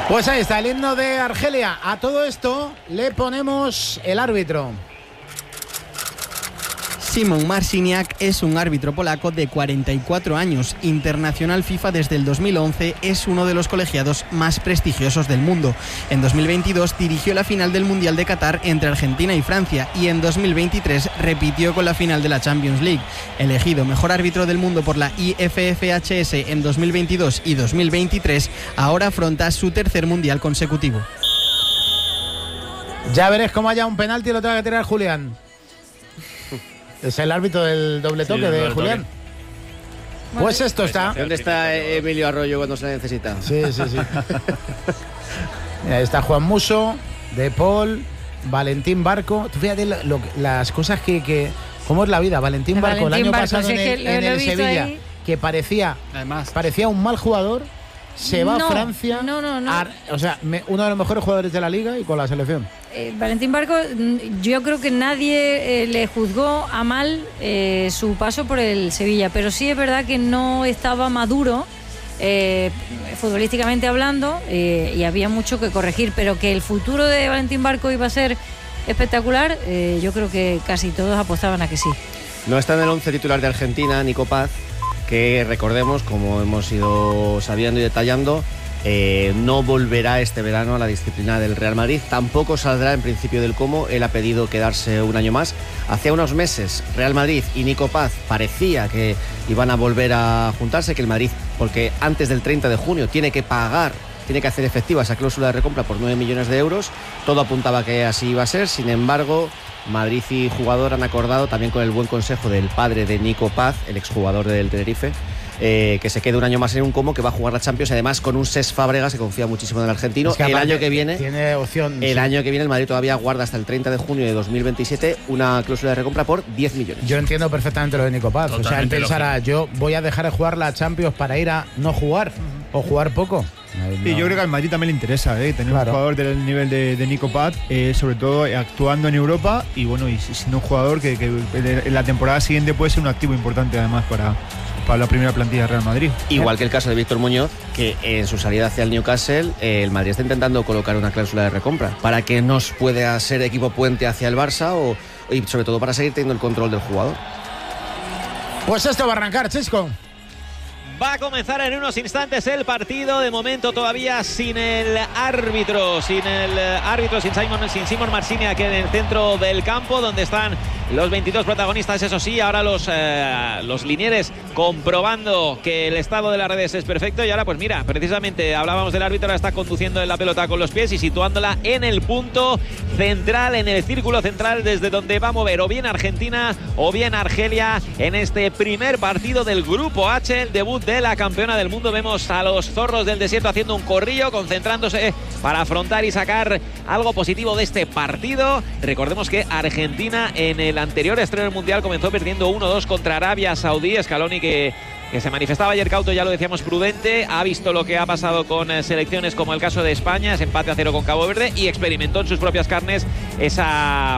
Pues ahí está el himno de Argelia. A todo esto le ponemos el árbitro. Szymon Marciniak es un árbitro polaco de 44 años, internacional FIFA desde el 2011, es uno de los colegiados más prestigiosos del mundo. En 2022 dirigió la final del Mundial de Qatar entre Argentina y Francia y en 2023 repitió con la final de la Champions League. Elegido mejor árbitro del mundo por la IFFHS en 2022 y 2023, ahora afronta su tercer Mundial consecutivo. Ya veréis cómo haya un penalti y lo tenga que tirar Julián. Es el árbitro del doble toque de Julián. Pues esto está. ¿Dónde está Emilio Arroyo cuando se necesita? Sí. Mira, está Juan Musso, De Paul, Valentín Barco. Tú fíjate las cosas que ¿cómo es la vida? Valentín Barco, el año pasado en el Sevilla, ahí, que parecía un mal jugador, se va a Francia. O sea, uno de los mejores jugadores de la liga y con la selección. Valentín Barco, yo creo que nadie le juzgó a mal su paso por el Sevilla, pero sí es verdad que no estaba maduro futbolísticamente hablando y había mucho que corregir, pero que el futuro de Valentín Barco iba a ser espectacular, yo creo que casi todos apostaban a que sí. No está en el 11 titular de Argentina, Nico Paz, que recordemos, como hemos ido sabiendo y detallando, no volverá este verano a la disciplina del Real Madrid, tampoco saldrá en principio del Como, él ha pedido quedarse un año más. Hacía unos meses Real Madrid y Nico Paz parecía que iban a volver a juntarse, que el Madrid, porque antes del 30 de junio tiene que hacer efectiva esa cláusula de recompra por 9 millones de euros, todo apuntaba que así iba a ser, sin embargo Madrid y jugador han acordado, también con el buen consejo del padre de Nico Paz, el exjugador del Tenerife, que se quede un año más en un Como, que va a jugar la Champions, además con un Cesc Fábregas que confía muchísimo en el argentino. Es que el año que viene tiene opción. El año que viene el Madrid todavía guarda hasta el 30 de junio de 2027 una cláusula de recompra por 10 millones. Yo entiendo perfectamente lo de Nico Paz. Totalmente, o sea, él pensará, yo voy a dejar de jugar la Champions para ir a no jugar o jugar poco. Sí, yo creo que al Madrid también le interesa tener un jugador del nivel de Nico Paz, sobre todo actuando en Europa y bueno, y siendo un jugador que en la temporada siguiente puede ser un activo importante además para la primera plantilla de Real Madrid. Igual que el caso de Víctor Muñoz, que en su salida hacia el Newcastle, el Madrid está intentando colocar una cláusula de recompra para que nos pueda ser equipo puente hacia el Barça y sobre todo para seguir teniendo el control del jugador. Pues esto va a arrancar, Chisco. Va a comenzar en unos instantes el partido, de momento todavía sin el árbitro, sin Szymon Marciniak en el centro del campo, donde están los 22 protagonistas, eso sí, ahora los linieres comprobando que el estado de las redes es perfecto. Y ahora pues mira, precisamente hablábamos del árbitro, ahora está conduciendo en la pelota con los pies y situándola en el punto central, en el círculo central, desde donde va a mover o bien Argentina o bien Argelia en este primer partido del Grupo H, el debut de la campeona del mundo. Vemos a los zorros del desierto haciendo un corrillo, concentrándose para afrontar y sacar algo positivo de este partido. Recordemos que Argentina en el anterior estreno del Mundial comenzó perdiendo 1-2 contra Arabia Saudí. Scaloni, que se manifestaba ayer cauto, ya lo decíamos, prudente, ha visto lo que ha pasado con selecciones como el caso de España, ese empate a 0 con Cabo Verde, y experimentó en sus propias carnes esa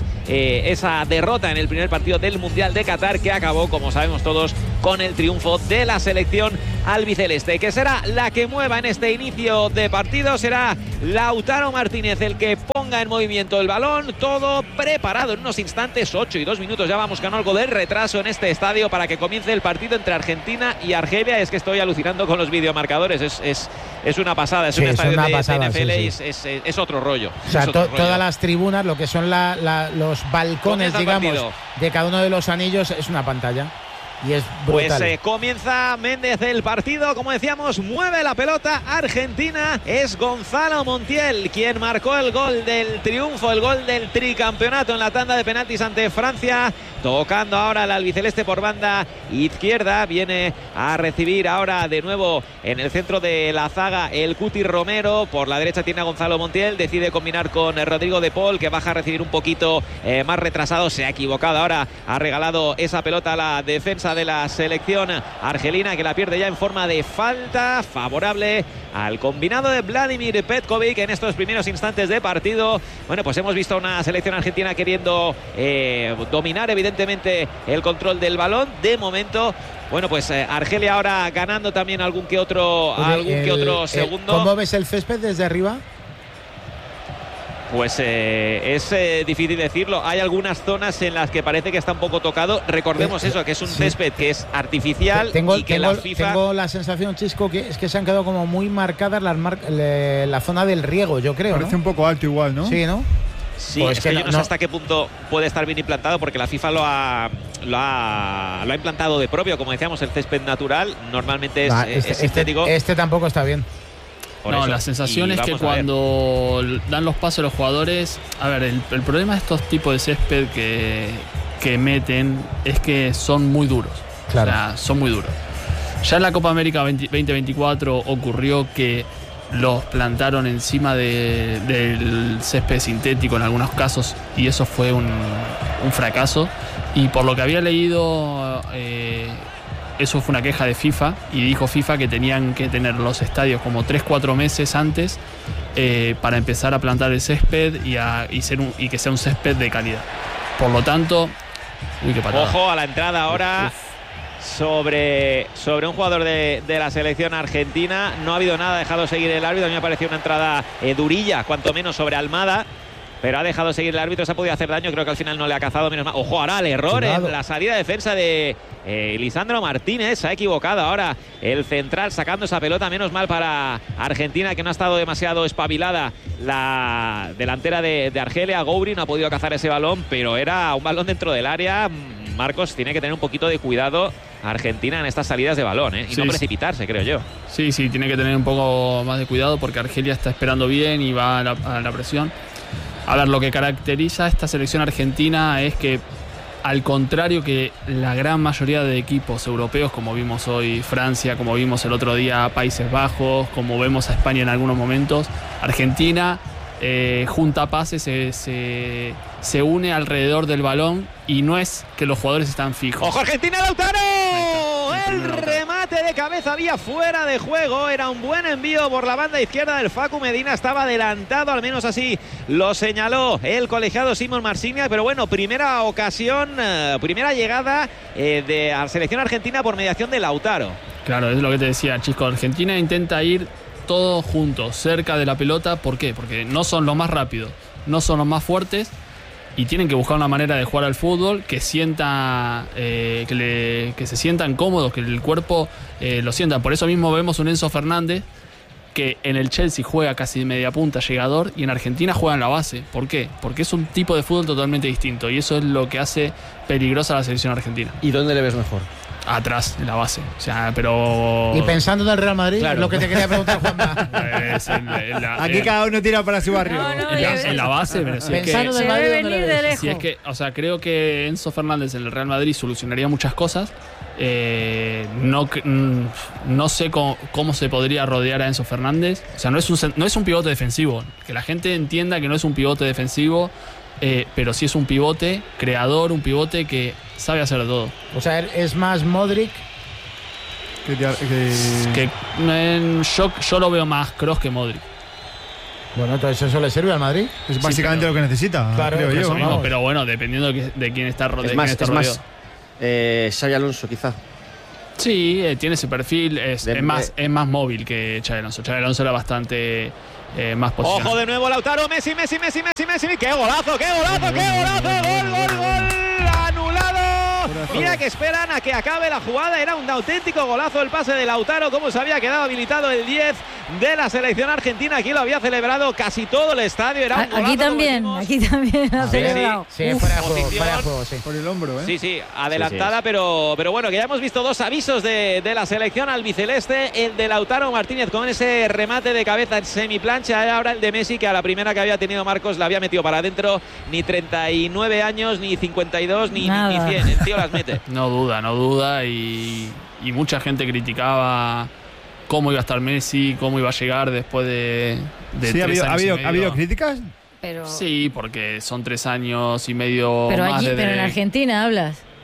derrota en el primer partido del Mundial de Qatar, que acabó, como sabemos todos, con el triunfo de la selección albiceleste, que será la que mueva en este inicio de partido. Será Lautaro Martínez el que ponga en movimiento el balón, todo preparado en unos instantes. 8 y 2 minutos, ya vamos con algo de retraso en este estadio para que comience el partido entre Argentina y Argelia. Es que estoy alucinando con los videomarcadores, es una pasada, es un estadio de NFL, es otro rollo. O sea, todas las tribunas, lo que son los balcones, digamos, de cada uno de los anillos, es una pantalla. Y es brutal. Pues comienza Méndez el partido, como decíamos, mueve la pelota Argentina, es Gonzalo Montiel quien marcó el gol del triunfo, el gol del tricampeonato en la tanda de penaltis ante Francia, tocando ahora el albiceleste por banda izquierda, viene a recibir ahora de nuevo en el centro de la zaga el Cuti Romero, por la derecha tiene a Gonzalo Montiel, decide combinar con Rodrigo de Paul, que baja a recibir un poquito más retrasado, se ha equivocado, ahora ha regalado esa pelota a la defensa de la selección argelina, que la pierde ya en forma de falta favorable al combinado de Vladimir Petkovic en estos primeros instantes de partido. Bueno, pues hemos visto una selección argentina queriendo dominar evidentemente el control del balón. De momento, bueno, pues Argelia ahora ganando también algún que otro segundo. ¿Cómo ves el césped desde arriba? Pues es difícil decirlo. Hay algunas zonas en las que parece que está un poco tocado. Recordemos eso, que es un césped que es artificial y que la FIFA... Tengo la sensación, Chisco, que es que se han quedado como muy marcadas la zona del riego, yo creo. Parece un poco alto igual, ¿no? Sí, ¿no? Sí, pues es que yo no sé hasta qué punto puede estar bien implantado, porque la FIFA lo ha implantado de propio. Como decíamos, el césped natural normalmente es sintético. Este tampoco está bien. No, la sensación es que cuando dan los pasos a los jugadores... A ver, el problema de estos tipos de césped que meten es que son muy duros. Claro. O sea, son muy duros. Ya en la Copa América 2024 ocurrió que los plantaron encima del césped sintético en algunos casos, y eso fue un fracaso. Y por lo que había leído... eso fue una queja de FIFA, y dijo FIFA que tenían que tener los estadios como 3-4 meses antes para empezar a plantar el césped y que sea un césped de calidad. Por lo tanto, qué patada. Ojo a la entrada ahora sobre un jugador de la selección argentina. No ha habido nada, ha dejado seguir el árbitro. A mí me ha parecido una entrada durilla, cuanto menos sobre Almada. Pero ha dejado seguir el árbitro, se ha podido hacer daño. Creo que al final no le ha cazado, menos mal. Ojo, ahora el error en la salida de defensa de Lisandro Martínez. Se ha equivocado ahora el central sacando esa pelota. Menos mal para Argentina, que no ha estado demasiado espabilada la delantera de Argelia. Gouiri no ha podido cazar ese balón, pero era un balón dentro del área. Marcos, tiene que tener un poquito de cuidado Argentina en estas salidas de balón, y no precipitarse, creo yo. Sí, tiene que tener un poco más de cuidado, porque Argelia está esperando bien y va a la presión. A ver, lo que caracteriza a esta selección argentina es que, al contrario que la gran mayoría de equipos europeos, como vimos hoy Francia, como vimos el otro día Países Bajos, como vemos a España en algunos momentos, Argentina junta pases, se une alrededor del balón, y no es que los jugadores están fijos. ¡Ojo, Argentina, Lautaro! El remate de cabeza había fuera de juego. Era un buen envío por la banda izquierda del Facu Medina. Estaba adelantado, al menos así lo señaló el colegiado Simon Marsiglia. Pero bueno, primera ocasión, primera llegada de la selección argentina por mediación de Lautaro. Claro, es lo que te decía, Chisco. Argentina intenta ir todos juntos, cerca de la pelota. ¿Por qué? Porque no son los más rápidos, no son los más fuertes, y tienen que buscar una manera de jugar al fútbol que sienta que se sientan cómodos, que el cuerpo lo sientan. Por eso mismo vemos un Enzo Fernández que en el Chelsea juega casi de media punta, llegador, y en Argentina juega en la base. ¿Por qué? Porque es un tipo de fútbol totalmente distinto, y eso es lo que hace peligrosa a la selección argentina. ¿Y dónde le ves mejor? Atrás, en la base. O sea, pero... Y pensando en el Real Madrid, claro, es lo que te quería preguntar, Juanma. Aquí cada uno tira para su barrio. En la base, pero si pensando es que... en el Madrid, venir de lejos. Si es que, o sea, creo que Enzo Fernández en el Real Madrid solucionaría muchas cosas. No sé cómo se podría rodear a Enzo Fernández. O sea, no es un pivote defensivo. Que la gente entienda que no es un pivote defensivo, pero sí es un pivote creador, un pivote que sabe hacer de todo. O sea, es más Modric yo lo veo más Kroos que Modric. Bueno, entonces eso le sirve al Madrid. Es básicamente lo que necesita, claro, creo yo. Mismo, pero bueno, dependiendo de quién está rodeado. Es más Xabi Alonso, quizá. Sí, tiene ese perfil, es más móvil que Xabi Alonso. Xabi Alonso era bastante más posicional. Ojo de nuevo Lautaro, Messi. ¡Qué golazo! ¡Gol! ¡Anulado! Mira que esperan a que acabe la jugada. Era un auténtico golazo el pase de Lautaro. Cómo se había quedado habilitado el 10 de la selección argentina. Aquí lo había celebrado casi todo el estadio. Era un golazo, aquí también ha celebrado. Sí, fuera de juego, sí. Por el hombro, Sí, adelantada, sí. Pero bueno, que ya hemos visto dos avisos de la selección albiceleste. El de Lautaro Martínez con ese remate de cabeza en semiplancha. Ahora el de Messi, que a la primera que había tenido Marcos la había metido para adentro. Ni 39 años, ni 52, ni 100. El tío las mete. No duda, y mucha gente criticaba cómo iba a estar Messi, cómo iba a llegar después de sí, 3 años y medio. ¿Ha habido críticas? Pero... Sí, porque son 3 años y medio pero más allí, pero en Argentina hablas.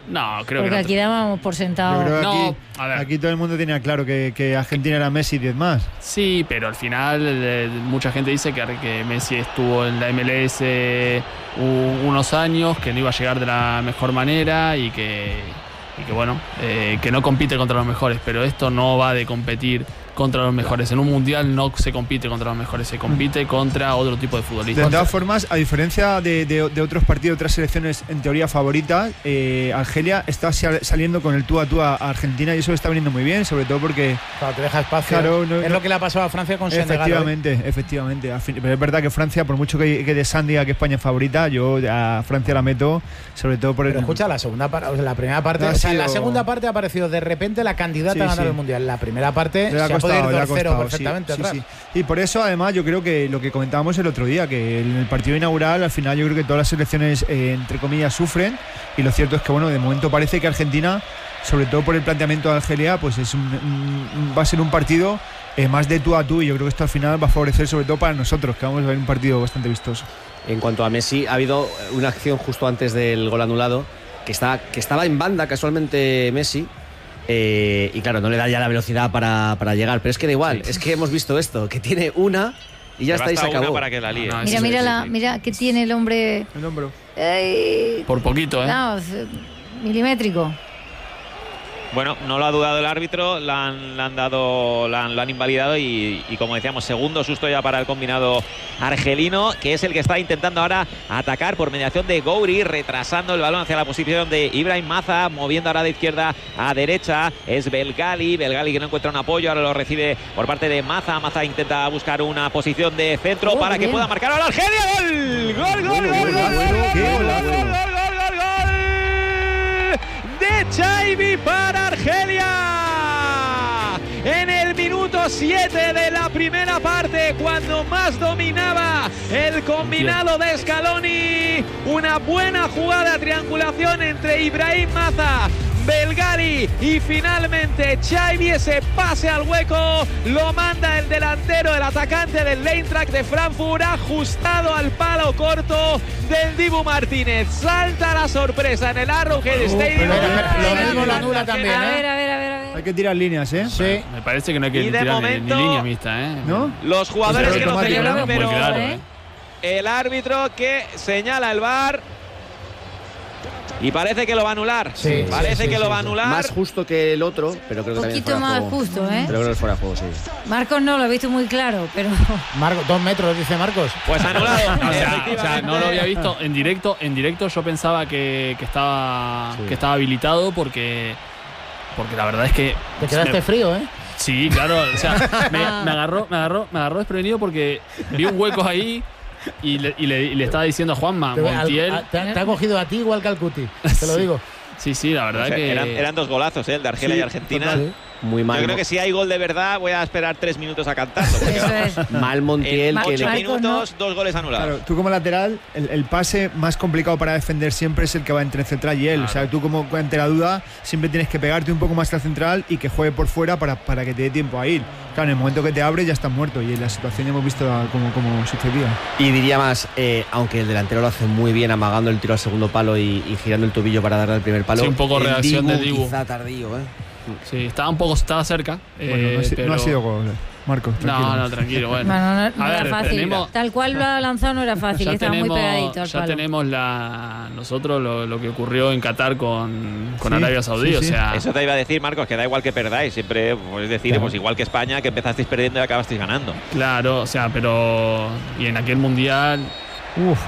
No, creo porque que no. Aquí dábamos por sentado. Yo creo que aquí todo el mundo tenía claro que Argentina era Messi y 10 más. Sí, pero al final mucha gente dice que Messi estuvo en la MLS unos años, que no iba a llegar de la mejor manera y que bueno, que no compite contra los mejores, pero esto no va de competir contra los mejores. En un mundial no se compite contra los mejores, se compite contra otro tipo de futbolistas. De todas formas, a diferencia de otros partidos, otras selecciones en teoría favoritas, Argelia está saliendo con el tú a tú a Argentina y eso está viniendo muy bien, sobre todo porque... Claro, te deja espacio. Claro, es lo que le ha pasado a Francia con Senegal. Efectivamente. Pero es verdad que Francia, por mucho que de San diga que España es favorita, yo a Francia la meto, sobre todo por Pero escucha, la primera parte, la segunda parte ha aparecido de repente la candidata a ganar el mundial. La primera parte se ha podido ir 2-0 perfectamente. Sí. Y por eso, además, yo creo que lo que comentábamos el otro día, que en el partido inaugural, al final, yo creo que todas las selecciones, entre comillas, sufren. Y lo cierto es que, bueno, de momento parece que Argentina, sobre todo por el planteamiento de Argelia, pues va a ser un partido más de tú a tú. Y yo creo que esto al final va a favorecer, sobre todo para nosotros, que vamos a ver un partido bastante vistoso. En cuanto a Messi, ha habido una acción justo antes del gol anulado, que estaba en banda casualmente Messi. Y claro, no le da ya la velocidad para llegar, pero es que da igual, es que hemos visto esto, que tiene una y ya está y se acabó. Para que la líe. Mira que tiene el hombre. El hombro. Por poquito, No, milimétrico. Bueno, no lo ha dudado el árbitro, lo han invalidado y como decíamos, segundo susto ya para el combinado argelino, que es el que está intentando ahora atacar por mediación de Gouiri, retrasando el balón hacia la posición de Ibrahim Maza, moviendo ahora de izquierda a derecha, es Belgali que no encuentra un apoyo, ahora lo recibe por parte de Maza intenta buscar una posición de centro para que pueda marcar ahora Argelia. ¡Gol! De Chaibi para Argelia en el minuto 7 de la primera parte, cuando más dominaba el combinado de Scaloni. Una buena jugada de triangulación entre Ibrahim Maza, Belgali y finalmente Chaibi, ese pase al hueco lo manda el delantero, el atacante del Eintracht de Frankfurt, ajustado al palo corto del Dibu Martínez. Salta la sorpresa en el Arrowhead Stadium. Lo mismo la anula también. A ver. Hay que tirar líneas, ¿eh? Sí. Me parece que no hay que tirar momento, ni línea mixta, ¿eh? ¿No? Los jugadores que no celebran, pero claro, el árbitro que señala el VAR. Y parece que lo va a anular. Sí, parece que lo va a anular. Más justo que el otro, pero creo que también Un poquito más juego. justo, ¿eh? Pero creo que es fuera de juego, sí. Marcos no lo he visto muy claro, pero... 2 metros, dice Marcos. Pues anulado. O sea, no lo había visto en directo. En directo yo pensaba que estaba habilitado porque la verdad es que... Te quedaste frío, ¿eh? Sí, claro. O sea, me agarró desprevenido porque vi un hueco ahí. Y le estaba diciendo a Juanma, Montiel... Te ha cogido a ti igual que al Cuti, te lo digo. Sí, la verdad que... Eran 2 golazos, el de Argelia y Argentina. Total. Muy mal. Yo creo que si hay gol de verdad voy a esperar 3 minutos a cantarlo. Eso es. Mal Montiel. En 8 Marcos, minutos, 2 goles anulados. Claro, tú como lateral, el pase más complicado para defender siempre es el que va entre el central y él. Claro. O sea, tú como ante la duda siempre tienes que pegarte un poco más al central y que juegue por fuera para que te dé tiempo a ir. Claro, en el momento que te abre ya estás muerto y en la situación ya hemos visto cómo sucedía. Y diría más, aunque el delantero lo hace muy bien amagando el tiro al segundo palo y girando el tobillo para darle al primer palo. Sí, un poco reacción de Dibu. Quizá tardío, Sí, estaba cerca. Bueno, no ha sido gol, Marcos. Tranquilo. No, tranquilo. Bueno, no era fácil. Tal cual lo ha lanzado no era fácil, estaba muy pegadito al palo. Ya tenemos nosotros lo que ocurrió en Qatar con Arabia Saudí. O sea, eso te iba a decir, Marcos, que da igual que perdáis. Siempre podéis decir, pues igual que España, que empezasteis perdiendo y acabasteis ganando. Claro, o sea, pero... Y en aquel mundial...